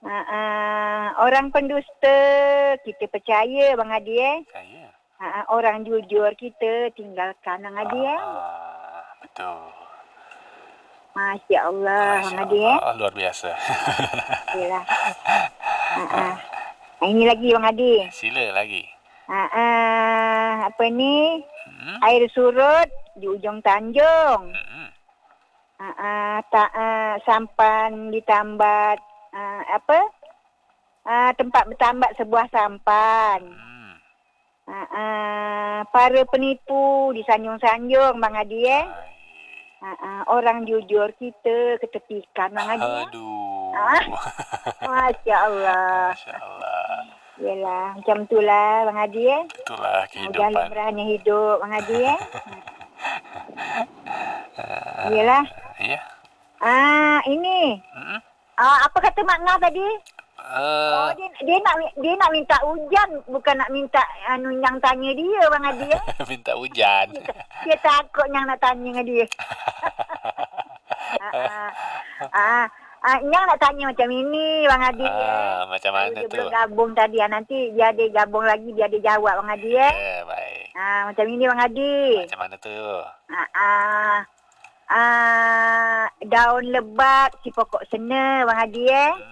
Orang pendusta kita percaya Bang Adi Saya. Orang jujur kita tinggalkan Bang Adi Betul. Masya Allah Bang Adi Luar biasa. Yalah. Ini lagi Bang Adi. Sila lagi. Apa ni? Air surut di ujung Tanjung. Sampan ditambat tempat bertambat sebuah sampan. Para penipu disanjung-sanjung Bang Adi orang jujur kita ketepikan Bang Adi. Aduh. Masya Allah. Masya Allah. Yelah, macam itulah Bang Adi Itulah kehidupan. Jalan berani hidup Bang Adi Yelah. Ya. Ini. Apa kata Mak Ngah tadi? Dia nak minta hujan, bukan nak minta yang tanya dia Bang Adi Minta hujan. Dia takut yang nak tanya dengan dia. Yang nak tanya macam ini Bang Adi Macam mana dia tu? belum gabung tadi nanti dia ada gabung lagi, dia ada jawab Bang Adi Ya, baik. Macam ini Bang Adi. Macam mana tu? Daun lebat si pokok sena Bang Adi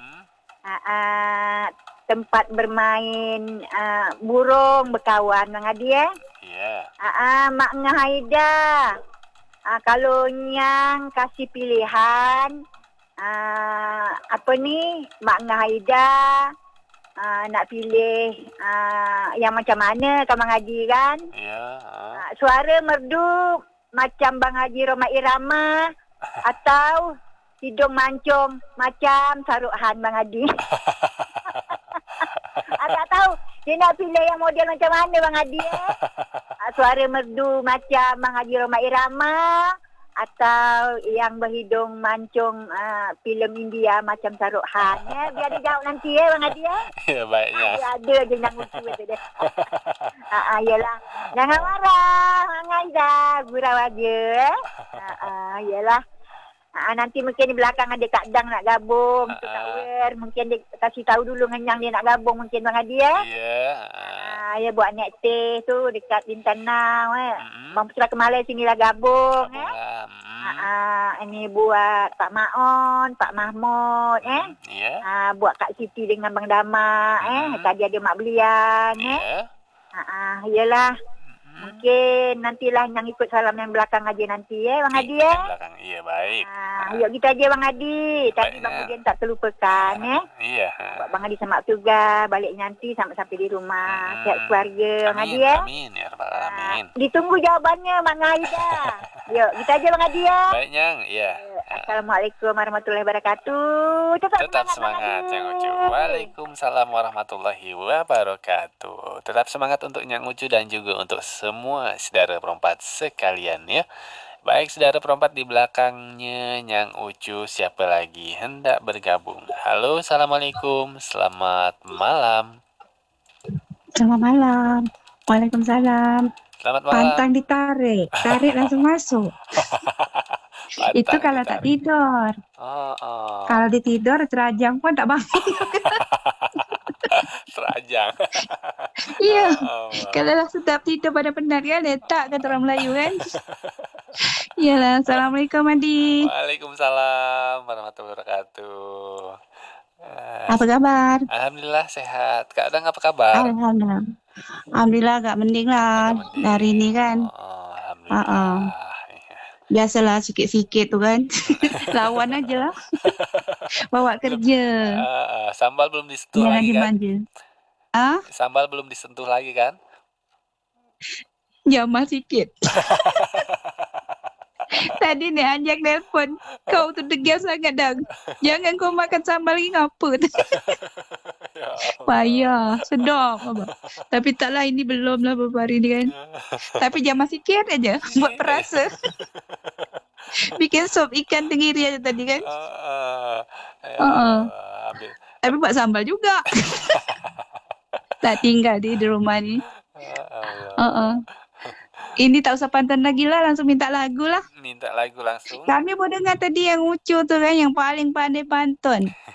tempat bermain burung berkawan Bang Adi Ya. Mak Ngah Haida kalau yang kasih pilihan apa ni Mak Ngah Haida nak pilih yang macam mana kan Bang Haji kan? Ya. Suara merdu macam Bang Haji Roma Irama atau hidung mancung macam Sarukhan Bang Haji. Tak tahu dia nak pilih yang model macam mana Bang Haji suara merdu macam Bang Haji Roma Irama atau yang berhidung mancung filem India macam Sarukhan biar dia jawab nanti Bang Haji Ya, baiknya. Ada je yang lucu tu dia. Yelah. Jangan marah Mak Aida, gurau aja yelah. Nanti mungkin di belakang ada Kak Dang nak gabung, Kak Wer, mungkin dia kasih tahu dulu dengan yang dia nak gabung mungkin Bang Hadi Ya. Ya buat net teh tu dekat Bintan Now Bang Pusra Kemalai sini lah gabung ini buat Pak Maon, Pak Mahmud Ya. buat Kak Siti dengan Bang Dama tadi ada Mak Belian Ya. Yelah. Mungkin nantilah yang ikut salam yang belakang aja nanti Bang Hadi Belakang. Iya, baik. Yuk kita aja Bang Hadi. Tadi Bang Udian tak terlupakan Iya. Buat Bang Hadi semak tugas balik nanti sampai di rumah. Sihat keluarga Bang Hadi Amin ya rabbal alamin. Ditunggu jawabannya Mak Aida. Yuk kita aja Bang Hadi Baik Nyang, iya. Assalamualaikum warahmatullahi wabarakatuh. Tetap semangat Nyang Ucu. Waalaikumsalam warahmatullahi wabarakatuh. Tetap semangat untuk Nyang Ucu dan juga untuk semua saudara perempat sekalian ya. Baik saudara perempat di belakangnya Nyang Ucu, siapa lagi hendak bergabung? Halo, assalamualaikum, selamat malam. Selamat malam. Waalaikumsalam. Selamat malam. Pantang ditarik, tarik langsung masuk. Itu kalau tak tidur. Kalau ditidur terajang pun tak bangun. Terajang. Iya. Kalau lah sedap tidur pada penat kan, letak kata orang Melayu kan. Iyalah. Assalamualaikum Adi. Waalaikumsalam warahmatullahi wabarakatuh. Apa kabar? Alhamdulillah sehat. Kak Dang apa kabar? Alhamdulillah agak mending lah hari ini kan. Alhamdulillah. Biasalah sikit-sikit tu kan. Lawan aja lah. Bawa kerja. Sambal belum disentuh jangan lagi kan? Sambal belum disentuh lagi kan? Jamal sikit. Tadi ni ajak nelpon. Kau tu degil sangat Dang. Jangan kau makan sambal lagi ngapa. Payah. Sedap. Tapi taklah ini belum lah beberapa hari ni kan. Tapi Jamal sikit aja. Buat perasa. Bikin sup ikan tenggiri aja tadi kan. Tapi buat sambal juga. Tak tinggal di rumah ni. Ini tak usah pantun lagi lah. Langsung minta lagu lah. Minta lagu langsung. Kami pun dengar tadi yang Ucu tu kan. Yang paling pandai pantun.